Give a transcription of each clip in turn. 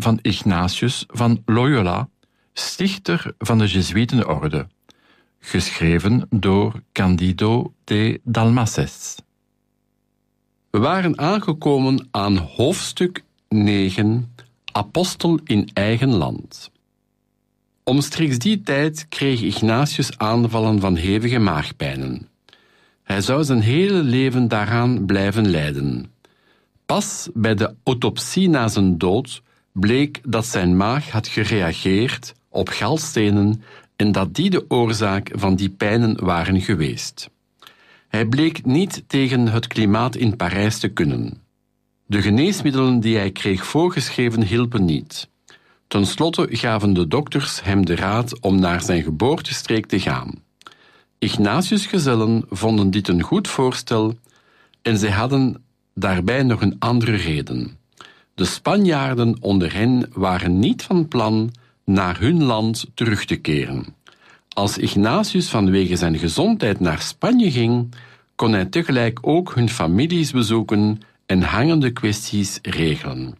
van Ignatius van Loyola, stichter van de Jezuïetenorde, geschreven door Candido de Dalmases. We waren aangekomen aan hoofdstuk 9, Apostel in eigen land. Omstreeks die tijd kreeg Ignatius aanvallen van hevige maagpijnen. Hij zou zijn hele leven daaraan blijven lijden. Pas bij de autopsie na zijn dood bleek dat zijn maag had gereageerd op galstenen en dat die de oorzaak van die pijnen waren geweest. Hij bleek niet tegen het klimaat in Parijs te kunnen. De geneesmiddelen die hij kreeg voorgeschreven hielpen niet. Ten slotte gaven de dokters hem de raad om naar zijn geboortestreek te gaan. Ignatius' gezellen vonden dit een goed voorstel en zij hadden daarbij nog een andere reden. De Spanjaarden onder hen waren niet van plan naar hun land terug te keren. Als Ignatius vanwege zijn gezondheid naar Spanje ging, kon hij tegelijk ook hun families bezoeken en hangende kwesties regelen.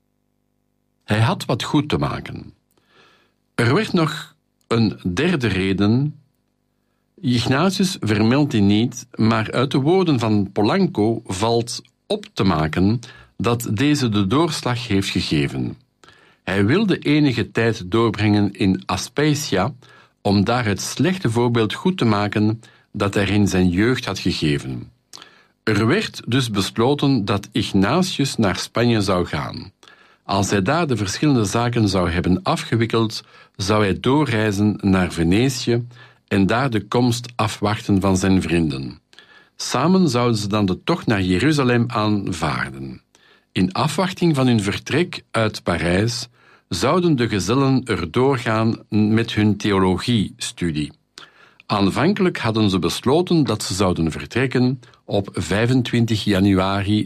Hij had wat goed te maken. Er werd nog een derde reden. Ignatius vermeldt die niet, maar uit de woorden van Polanco valt op te maken dat deze de doorslag heeft gegeven. Hij wilde enige tijd doorbrengen in Aspasia om daar het slechte voorbeeld goed te maken dat hij in zijn jeugd had gegeven. Er werd dus besloten dat Ignatius naar Spanje zou gaan. Als hij daar de verschillende zaken zou hebben afgewikkeld, zou hij doorreizen naar Venetië en daar de komst afwachten van zijn vrienden. Samen zouden ze dan de tocht naar Jeruzalem aanvaarden. In afwachting van hun vertrek uit Parijs zouden de gezellen erdoor gaan met hun theologiestudie. Aanvankelijk hadden ze besloten dat ze zouden vertrekken op 25 januari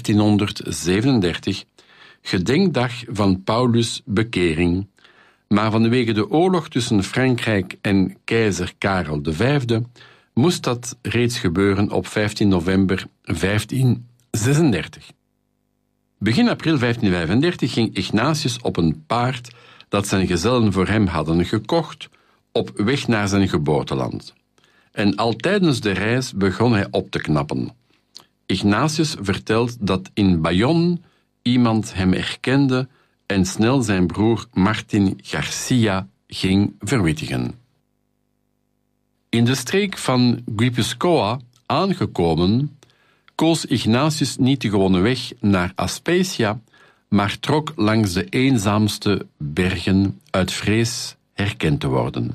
1537, gedenkdag van Paulus' bekering, maar vanwege de oorlog tussen Frankrijk en keizer Karel V moest dat reeds gebeuren op 15 november 1536. Begin april 1535 ging Ignatius op een paard dat zijn gezellen voor hem hadden gekocht, op weg naar zijn geboorteland. En al tijdens de reis begon hij op te knappen. Ignatius vertelt dat in Bayonne iemand hem herkende en snel zijn broer Martin Garcia ging verwittigen. In de streek van Guipuscoa aangekomen, koos Ignatius niet de gewone weg naar Aspasia, maar trok langs de eenzaamste bergen uit vrees herkend te worden.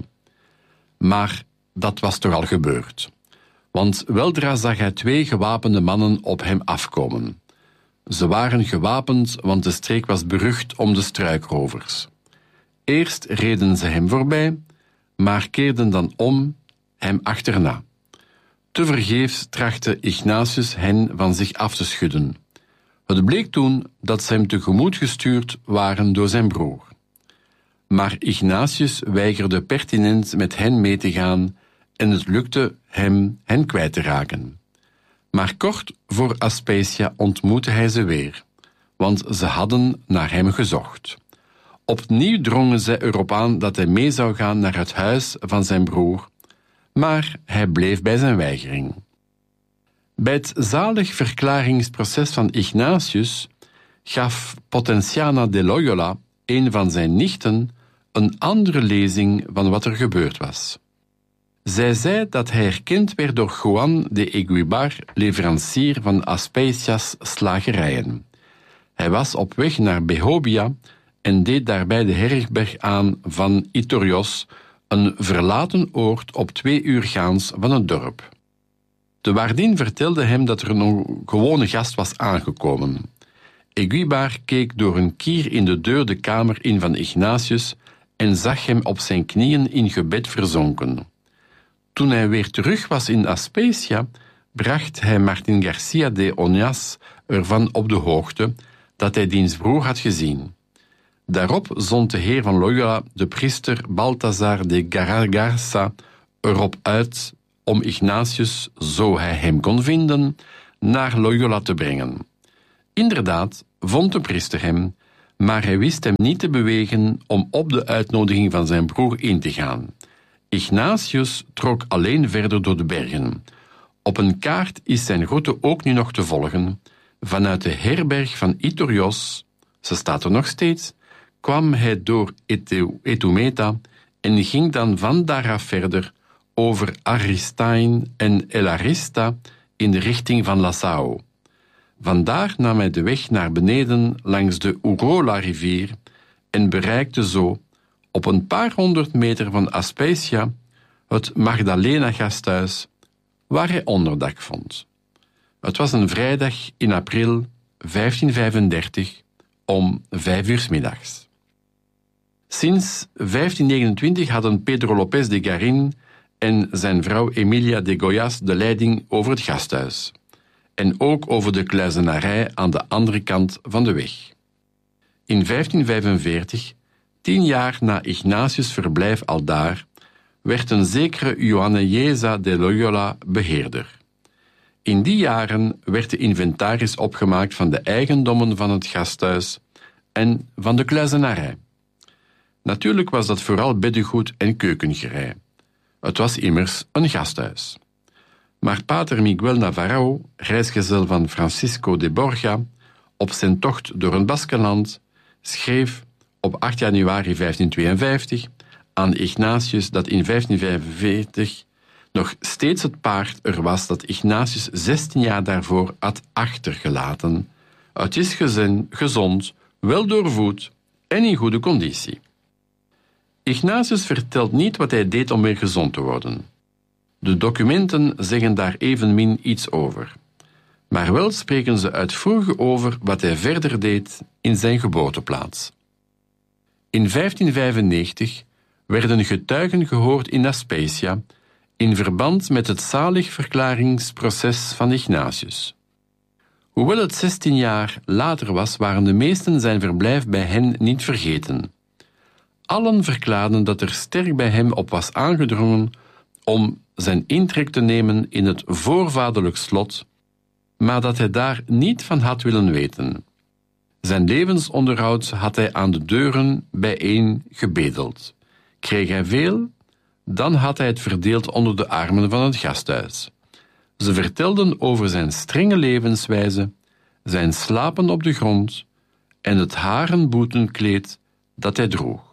Maar dat was toch al gebeurd, want weldra zag hij 2 gewapende mannen op hem afkomen. Ze waren gewapend, want de streek was berucht om de struikrovers. Eerst reden ze hem voorbij, maar keerden dan om hem achterna. Tevergeefs trachtte Ignatius hen van zich af te schudden. Het bleek toen dat ze hem tegemoet gestuurd waren door zijn broer. Maar Ignatius weigerde pertinent met hen mee te gaan en het lukte hem hen kwijt te raken. Maar kort voor Aspasia ontmoette hij ze weer, want ze hadden naar hem gezocht. Opnieuw drongen zij erop aan dat hij mee zou gaan naar het huis van zijn broer, maar hij bleef bij zijn weigering. Bij het zaligverklaringsproces van Ignatius gaf Potenciana de Loyola, een van zijn nichten, een andere lezing van wat er gebeurd was. Zij zei dat hij herkend werd door Juan de Eguibar, leverancier van Aspasia's slagerijen. Hij was op weg naar Behobia en deed daarbij de herberg aan van Itorios, een verlaten oord op 2 uur gaans van het dorp. De waardin vertelde hem dat er een gewone gast was aangekomen. Eguibar keek door een kier in de deur de kamer in van Ignatius en zag hem op zijn knieën in gebed verzonken. Toen hij weer terug was in Aspasia, bracht hij Martin Garcia de Oñas ervan op de hoogte dat hij diens broer had gezien. Daarop zond de heer van Loyola de priester Balthazar de Garagarsa erop uit om Ignatius, zo hij hem kon vinden, naar Loyola te brengen. Inderdaad vond de priester hem, Maar hij wist hem niet te bewegen om op de uitnodiging van zijn broer in te gaan. Ignatius trok alleen verder door de bergen. Op een kaart is zijn route ook nu nog te volgen. Vanuit de herberg van Ithorios, ze staat er nog steeds, kwam hij door Etumeta en ging dan van daaraf verder over Aristain en El Arista in de richting van Lassao. Vandaar nam hij de weg naar beneden langs de Urola-rivier en bereikte zo, op een paar 100 meter van Aspasia, het Magdalena-gasthuis, waar hij onderdak vond. Het was een vrijdag in april 1535 om 5 uur 's middags. Sinds 1529 hadden Pedro López de Garín en zijn vrouw Emilia de Goyas de leiding over het gasthuis en ook over de kluizenarij aan de andere kant van de weg. In 1545, 10 jaar na Ignatius' verblijf aldaar, werd een zekere Johanne Jeza de Loyola beheerder. In die jaren werd de inventaris opgemaakt van de eigendommen van het gasthuis en van de kluizenarij. Natuurlijk was dat vooral beddengoed en keukengerei. Het was immers een gasthuis. Maar pater Miguel Navarro, reisgezel van Francisco de Borja, op zijn tocht door het Baskenland, schreef op 8 januari 1552 aan Ignatius dat in 1545 nog steeds het paard er was dat Ignatius 16 jaar daarvoor had achtergelaten. Het is gezond, wel doorvoed en in goede conditie. Ignatius vertelt niet wat hij deed om weer gezond te worden. De documenten zeggen daar evenmin iets over. Maar wel spreken ze uitvoerig over wat hij verder deed in zijn geboorteplaats. In 1595 werden getuigen gehoord in Aspasia in verband met het zaligverklaringsproces van Ignatius. Hoewel het 16 jaar later was, waren de meesten zijn verblijf bij hen niet vergeten. Allen verklaarden dat er sterk bij hem op was aangedrongen om zijn intrek te nemen in het voorvaderlijk slot, maar dat hij daar niet van had willen weten. Zijn levensonderhoud had hij aan de deuren bijeen gebedeld. Kreeg hij veel, dan had hij het verdeeld onder de armen van het gasthuis. Ze vertelden over zijn strenge levenswijze, zijn slapen op de grond en het haren boetenkleed dat hij droeg.